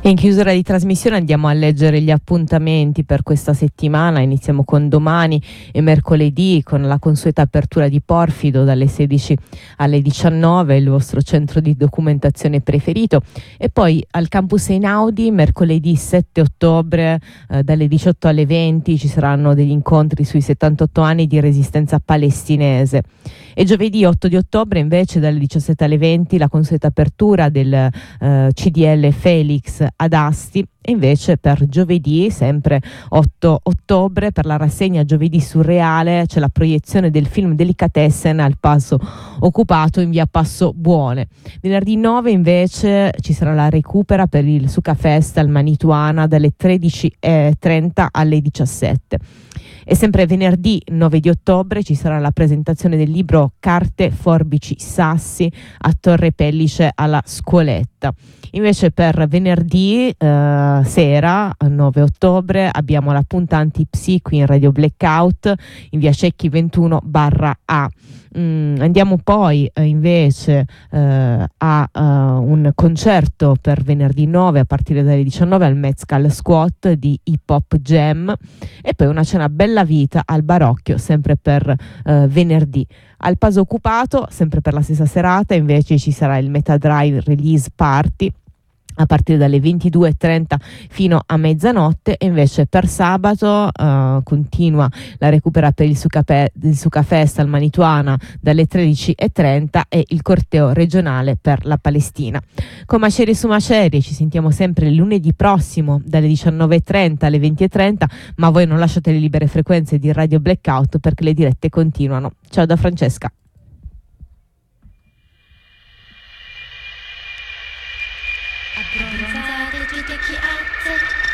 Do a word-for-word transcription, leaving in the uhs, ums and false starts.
In chiusura di trasmissione andiamo a leggere gli appuntamenti per questa settimana. Iniziamo con domani e mercoledì con la consueta apertura di Porfido dalle sedici alle diciannove, il vostro centro di documentazione preferito, e poi al campus Einaudi mercoledì sette ottobre eh, dalle diciotto alle venti ci saranno degli incontri sui settantotto anni di resistenza palestinese, e giovedì otto di ottobre invece dalle diciassette alle venti la consueta apertura del eh, C D L Felix ad Asti, e invece per giovedì sempre otto ottobre per la rassegna Giovedì Surreale c'è la proiezione del film Delicatessen al Passo Occupato in via Passo Buone. Venerdì nove invece ci sarà la recupera per il Suca Fest al Manituana dalle tredici e trenta alle diciassette. E sempre venerdì nove di ottobre ci sarà la presentazione del libro Carte, Forbici, Sassi a Torre Pellice alla Scuoletta. Invece per venerdì eh, sera nove ottobre abbiamo la punta Antipsi qui in Radio Blackout in via Cecchi ventuno barra A. Mm, andiamo poi eh, invece eh, a uh, un concerto per venerdì nove a partire dalle diciannove al Mezcal Squat di Hip Hop Jam, e poi una cena Bella Vita al Barocchio sempre per uh, venerdì. Al Paso Occupato sempre per la stessa serata invece ci sarà il Meta Drive Release Party a partire dalle ventidue e trenta fino a mezzanotte, e invece per sabato uh, continua la recupera per il Suca, Pe- il Suca Fest al Manituana dalle tredici e trenta e il corteo regionale per la Palestina. Con Macerie su Macerie ci sentiamo sempre lunedì prossimo dalle diciannove e trenta alle venti e trenta, ma voi non lasciate le libere frequenze di Radio Blackout perché le dirette continuano. Ciao da Francesca. Abbronzate tutte chi alza